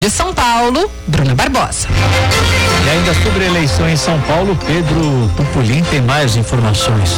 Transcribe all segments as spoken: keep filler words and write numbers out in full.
De São Paulo, Bruna Barbosa. E ainda sobre a eleição em São Paulo, Pedro Pupolin tem mais informações.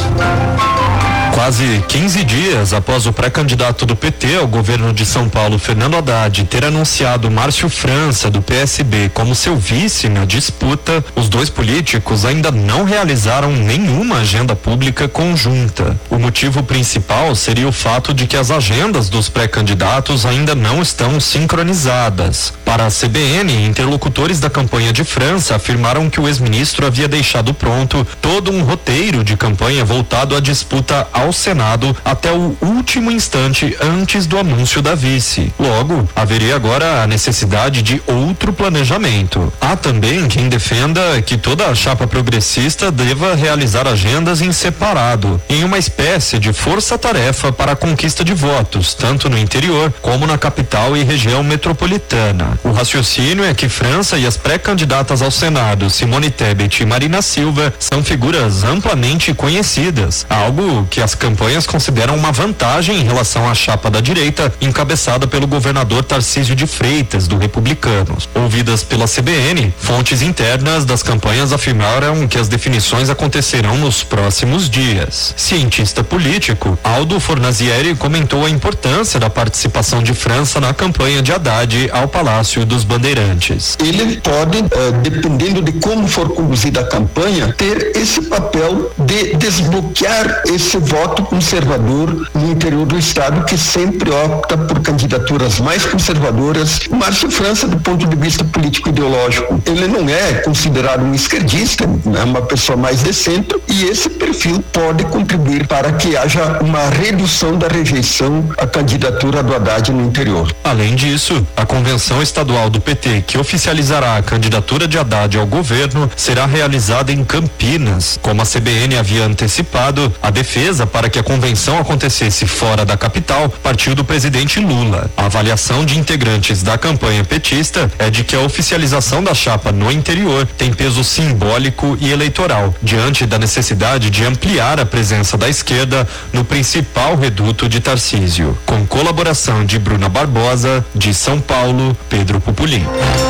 Quase quinze dias após o pré-candidato do P T ao governo de São Paulo, Fernando Haddad, ter anunciado Márcio França, do P S B, como seu vice na disputa, os dois políticos ainda não realizaram nenhuma agenda pública conjunta. O motivo principal seria o fato de que as agendas dos pré-candidatos ainda não estão sincronizadas. Para a C B N, interlocutores da campanha de França afirmaram que o ex-ministro havia deixado pronto todo um roteiro de campanha voltado à disputa ao Senado até o último instante antes do anúncio da vice. Logo, haveria agora a necessidade de outro planejamento. Há também quem defenda que toda a chapa progressista deva realizar agendas em separado, em uma espécie de força-tarefa para a conquista de votos, tanto no interior como na capital e região metropolitana. O raciocínio é que França e as pré-candidatas ao Senado, Simone Tebet e Marina Silva, são figuras amplamente conhecidas, algo que as campanhas consideram uma vantagem em relação à chapa da direita, encabeçada pelo governador Tarcísio de Freitas, do Republicanos. Ouvidas pela C B N, fontes internas das campanhas afirmaram que as definições acontecerão nos próximos dias. Cientista político, Aldo Fornazieri comentou a importância da participação de França na campanha de Haddad ao Palácio dos Bandeirantes. Ele pode, uh, dependendo de como for conduzida a campanha, ter esse papel de desbloquear esse voto conservador no interior do estado, que sempre opta por candidaturas mais conservadoras. Márcio França, do ponto de vista político ideológico, ele não é considerado um esquerdista, é uma pessoa mais de centro, e esse perfil pode contribuir para que haja uma redução da rejeição à candidatura do Haddad no interior. Além disso, a convenção estadual do P T, que oficializará a candidatura de Haddad ao governo, será realizada em Campinas. Como a C B N havia antecipado, a defesa para que a convenção acontecesse fora da capital partiu do presidente Lula. A avaliação de integrantes da campanha petista é de que a oficialização da chapa no interior tem peso simbólico e eleitoral, diante da necessidade de ampliar a presença da esquerda no principal reduto de Tarcísio. Com colaboração de Bruna Barbosa, de São Paulo, Pedro Pupolin.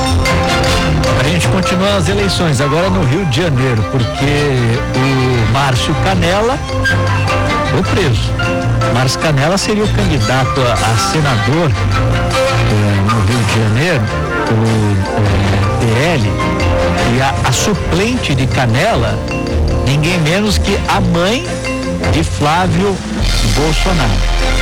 A gente continua as eleições agora no Rio de Janeiro, porque o Márcio Canela foi preso. Márcio Canela seria o candidato a, a senador eh, no Rio de Janeiro pelo eh, P L, e a, a suplente de Canela, ninguém menos que a mãe de Flávio Bolsonaro.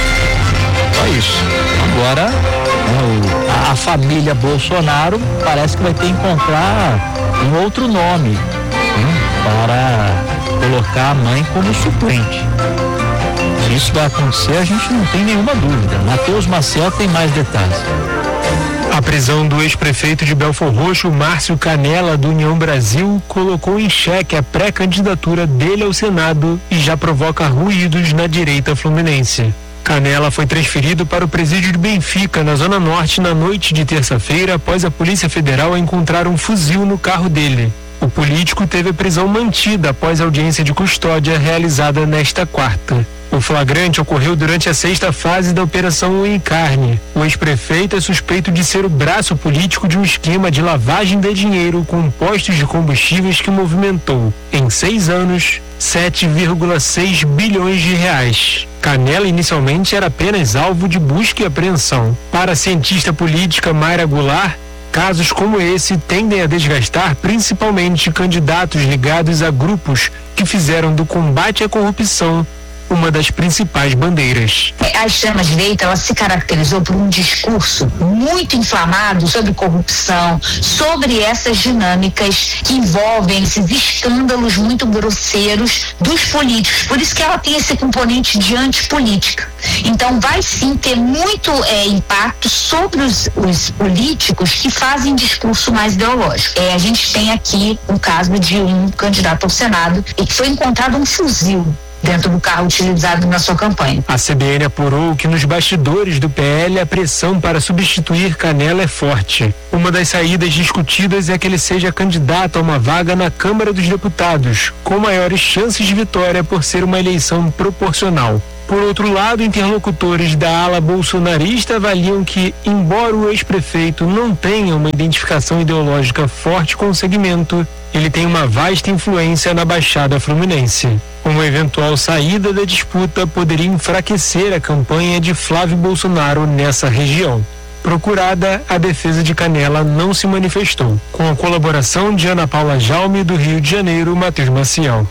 Só isso. Agora né, o, a, a família Bolsonaro parece que vai ter que encontrar um outro nome né, para colocar a mãe como suplente. Isso vai acontecer, a gente não tem nenhuma dúvida. Matheus Maciel tem mais detalhes. A prisão do ex-prefeito de Belfor Roxo, Márcio Canela, do União Brasil, colocou em xeque a pré-candidatura dele ao Senado e já provoca ruídos na direita fluminense. Canela foi transferido para o presídio de Benfica, na Zona Norte, na noite de terça-feira, após a Polícia Federal encontrar um fuzil no carro dele. O político teve a prisão mantida após a audiência de custódia realizada nesta quarta. O flagrante ocorreu durante a sexta fase da Operação Encarne. O ex-prefeito é suspeito de ser o braço político de um esquema de lavagem de dinheiro com postos de combustíveis que movimentou, em seis anos, sete vírgula seis bilhões de reais. Canela inicialmente era apenas alvo de busca e apreensão. Para a cientista política Mayra Goulart, casos como esse tendem a desgastar principalmente candidatos ligados a grupos que fizeram do combate à corrupção uma das principais bandeiras. A extrema-direita, ela se caracterizou por um discurso muito inflamado sobre corrupção, sobre essas dinâmicas que envolvem esses escândalos muito grosseiros dos políticos. Por isso que ela tem esse componente de antipolítica. Então, vai sim ter muito é, impacto sobre os, os políticos que fazem discurso mais ideológico. É, a gente tem aqui um caso de um candidato ao Senado e que foi encontrado um fuzil dentro do carro utilizado na sua campanha. A C B N apurou que nos bastidores do P L a pressão para substituir Canela é forte. Uma das saídas discutidas é que ele seja candidato a uma vaga na Câmara dos Deputados, com maiores chances de vitória por ser uma eleição proporcional. Por outro lado, interlocutores da ala bolsonarista avaliam que, embora o ex-prefeito não tenha uma identificação ideológica forte com o segmento, ele tem uma vasta influência na Baixada Fluminense. Uma eventual saída da disputa poderia enfraquecer a campanha de Flávio Bolsonaro nessa região. Procurada, a defesa de Canela não se manifestou. Com a colaboração de Ana Paula Jaume, do Rio de Janeiro, Matheus Maciel.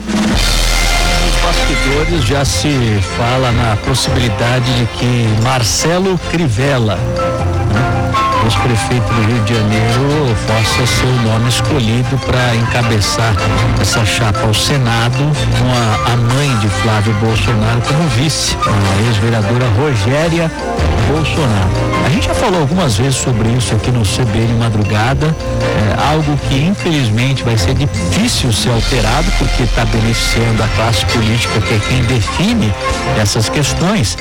Nos bastidores já se fala na possibilidade de que Marcelo Crivella, né, ex-prefeito do Rio de Janeiro, possa ser o nome escolhido para encabeçar essa chapa ao Senado, com a, a mãe de Flávio Bolsonaro como vice, a ex-vereadora Rogéria Bolsonaro. A gente já falou algumas vezes sobre isso aqui no C B N Madrugada, é algo que infelizmente vai ser difícil ser alterado, porque está beneficiando a classe política, que é quem define essas questões.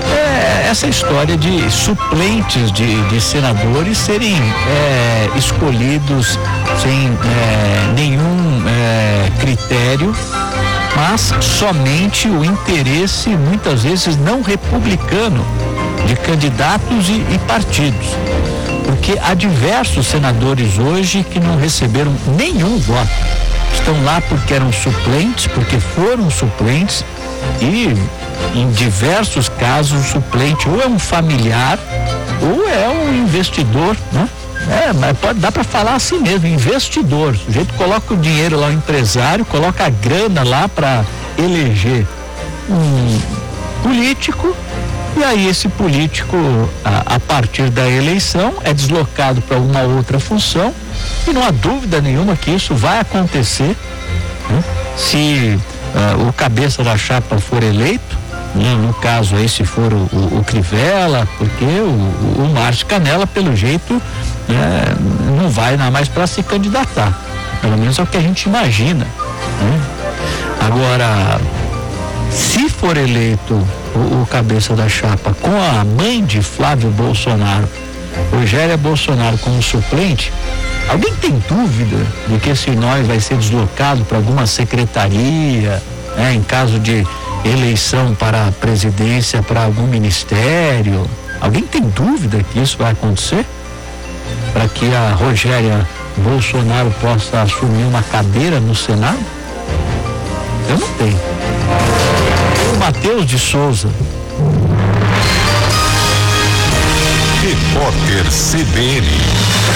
É essa história de suplentes de, de senadores serem é, escolhidos sem é, nenhum é, critério, mas somente o interesse, muitas vezes não republicano, de candidatos e, e partidos. Porque há diversos senadores hoje que não receberam nenhum voto. Estão lá porque eram suplentes, porque foram suplentes, e em diversos casos o suplente ou é um familiar ou é um investidor, né? É, mas pode dar para falar assim mesmo, investidor. O sujeito coloca o dinheiro lá, o empresário coloca a grana lá para eleger um político, e aí esse político, a, a partir da eleição, é deslocado para uma outra função, e não há dúvida nenhuma que isso vai acontecer, né? Se uh, o cabeça da chapa for eleito, né? No caso aí, se for o, o, o Crivella, porque o, o Márcio Canela, pelo jeito, né, não vai nada mais para se candidatar, pelo menos é o que a gente imagina, né? Agora, se for eleito o, o cabeça da chapa com a mãe de Flávio Bolsonaro, Rogéria Bolsonaro, como suplente, alguém tem dúvida de que esse nome vai ser deslocado para alguma secretaria, né, em caso de eleição para a presidência, para algum ministério? Alguém tem dúvida que isso vai acontecer? Para que a Rogéria Bolsonaro possa assumir uma cadeira no Senado? Eu não tenho. O Matheus de Souza. Repórter C B N.